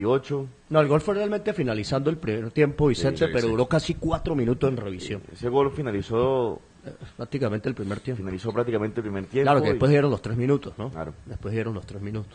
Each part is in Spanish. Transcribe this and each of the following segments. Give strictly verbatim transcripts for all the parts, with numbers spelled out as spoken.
ocho. No, el gol fue realmente finalizando el primer tiempo, Vicente, Sí, sí, pero sí. duró casi cuatro minutos en revisión. Ese gol finalizó Eh, Prácticamente el primer tiempo. finalizó prácticamente el primer tiempo. Claro que y- después dieron los tres minutos, ¿no? Claro. Después dieron los tres minutos.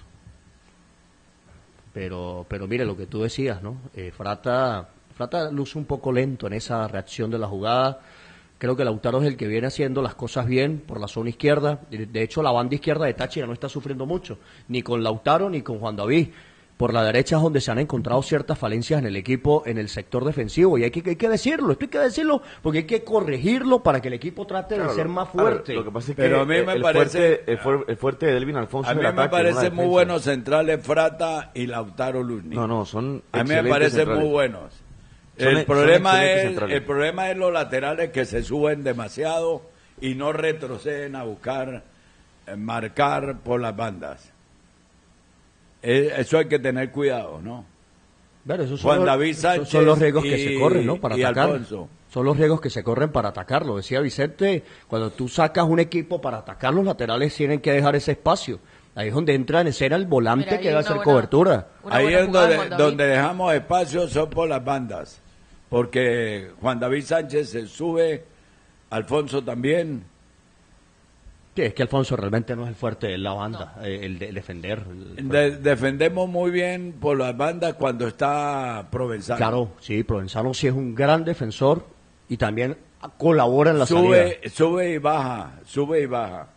Pero, pero mire lo que tú decías, ¿no? Eh, Frata, Frata luce un poco lento en esa reacción de la jugada. Creo que Lautaro es el que viene haciendo las cosas bien por la zona izquierda. De, de hecho, la banda izquierda de Táchira no está sufriendo mucho, ni con Lautaro ni con Juan David. Por la derecha es donde se han encontrado ciertas falencias en el equipo, en el sector defensivo, y hay que, hay que decirlo, esto hay que decirlo, porque hay que corregirlo para que el equipo trate Claro, de ser lo- más a ver, fuerte. lo que pasa es que Pero a mí el, me el parece- fuerte, el, fuer- el fuerte de Delvin Alfonso A es mí el me ataque, no la parece muy defensa. buenos centrales Frata y Lautaro Luni. No, no, son A mí me excelentes parecen centrales. muy buenos. Son- El son problema excelentes es centrales. el problema es los laterales que se suben demasiado y no retroceden a buscar eh, marcar por las bandas. Eh, Eso hay que tener cuidado, ¿no? Claro, esos Juan los- David son- Sánchez son los riesgos que y- se corren, ¿no? Para y atacar. Alfonso. Son los riesgos que se corren para atacar. Lo decía Vicente, cuando tú sacas un equipo para atacar, los laterales tienen que dejar ese espacio. Ahí es donde entra en escena el volante Mira, ahí que va a una hacer buena- cobertura. Una Ahí buena es jugada de donde, Juan David. donde dejamos espacio son por las bandas. Porque Juan David Sánchez se sube, Alfonso también. Sí, es que Alfonso realmente no es el fuerte de la banda, eh, el de defender. el- De- defendemos muy bien por las bandas cuando está Provenzano. Claro, sí, Provenzano sí es un gran defensor y también colabora en la salida. Sube, sube y baja, sube y baja.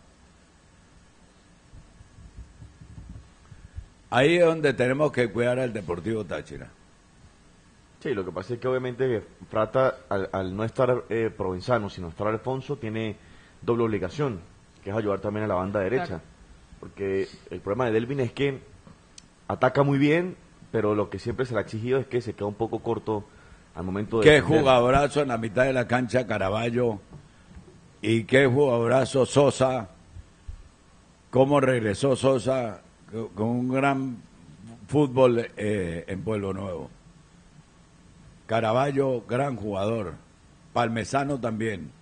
Ahí es donde tenemos que cuidar al Deportivo Táchira. Sí, lo que pasa es que obviamente Frata, al, al no estar eh, Provenzano, sino estar Alfonso, tiene doble obligación, que es ayudar también a la banda derecha. Claro. Porque el problema de Delvin es que ataca muy bien, pero lo que siempre se le ha exigido es que se queda un poco corto al momento de... Qué defender. jugadorazo en la mitad de la cancha Caraballo y qué jugadorazo Sosa. Cómo regresó Sosa co- con un gran fútbol eh, en Pueblo Nuevo. Caraballo, gran jugador. Palmesano también.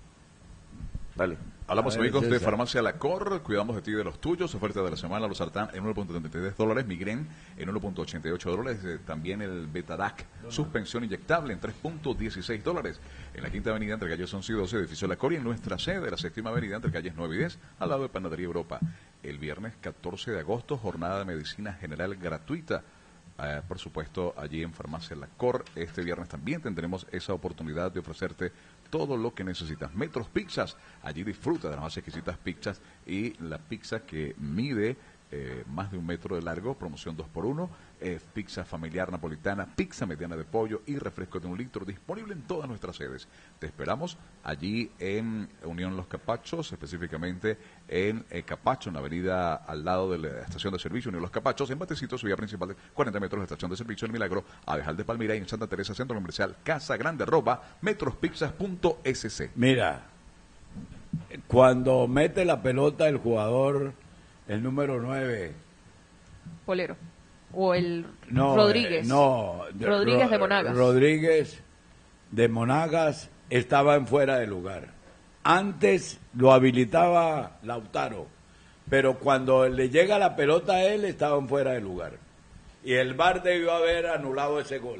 Dale. Hablamos, A ver, amigos, de César. Farmacia La Cor, cuidamos de ti y de los tuyos, oferta de la semana, los sartán en uno punto treinta y tres dólares, Migren en uno punto ochenta y ocho dólares, eh, también el Betadac, suspensión inyectable en tres punto dieciséis dólares, en la Quinta Avenida entre calles once y doce, edificio La Cor, y en nuestra sede, la Séptima Avenida entre calles nueve y diez, al lado de Panadería Europa. El viernes catorce de agosto, jornada de medicina general gratuita. Eh, por supuesto, allí en Farmacia La Cor, este viernes también tendremos esa oportunidad de ofrecerte todo lo que necesitas. Metros Pizzas, allí disfruta de las más exquisitas pizzas y la pizza que mide eh, más de un metro de largo, promoción dos por uno, eh, pizza familiar napolitana, pizza mediana de pollo y refresco de un litro, disponible en todas nuestras sedes. Te esperamos allí en Unión Los Capachos, específicamente en eh, Capacho, en la avenida al lado de la estación de servicio Unión Los Capachos, en Batecitos, vía principal de cuarenta metros de la estación de servicio El Milagro, Abejal de Palmira, y en Santa Teresa, centro comercial Casa Grande, arroba metrospizzas punto es ce. Mira, cuando mete la pelota el jugador, el número nueve, Polero. O el no, Rodríguez. eh, no, Rodríguez de Ro- Monagas. Rodríguez de Monagas estaba en fuera de lugar. Antes lo habilitaba Lautaro, pero cuando le llega la pelota a él estaba en fuera de lugar. Y el V A R debió haber anulado ese gol.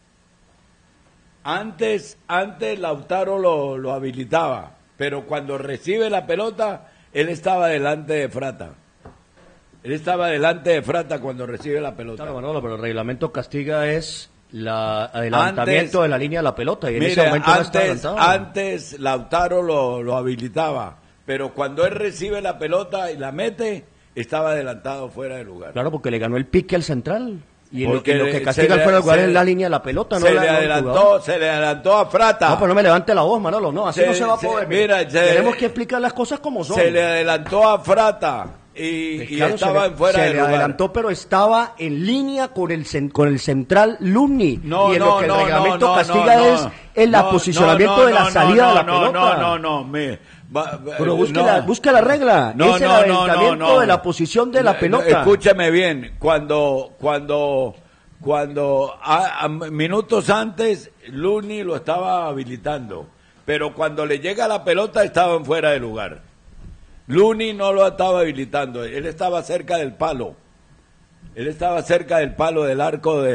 Antes, antes Lautaro lo, lo habilitaba, pero cuando recibe la pelota, él estaba delante de Frata. Él estaba delante de Frata cuando recibe la pelota. Claro, Manolo, pero el reglamento castiga es el adelantamiento Antes- de la línea de la pelota y en ese Mire, momento no está antes, adelantado. antes Lautaro lo, lo habilitaba, pero cuando él recibe la pelota y la mete, estaba adelantado fuera de lugar. Claro, porque le ganó el pique al central. Y lo, Porque y lo que le- castiga se el le- fuera de lugar se es le- la línea de la pelota, no se la- le no el adelantó, jugador. se le adelantó a Frata. No, pero no me levante la voz, Manolo, no, así Se- no se va a se- poder. mira, se- Tenemos que explicar las cosas como son. Se le adelantó a Frata y, Pues y claro, estaba se le, en fuera se de le lugar. adelantó, pero estaba en línea con el cen- con el central Luni. No, y en no, lo que el no, reglamento no, castiga no, es no. el No, posicionamiento no, no, de la no, salida no, de la no, pelota. No, no, no, me, va- va- Pero busque, no. la, busque la regla. No, es el no, no, adelantamiento no, no. de la posición de la No, pelota. Escúchame bien, cuando, cuando, cuando a- a minutos antes Luni lo estaba habilitando, pero cuando le llega la pelota estaba en fuera de lugar. Luni no lo estaba habilitando, él estaba cerca del palo. Él estaba cerca del palo del arco de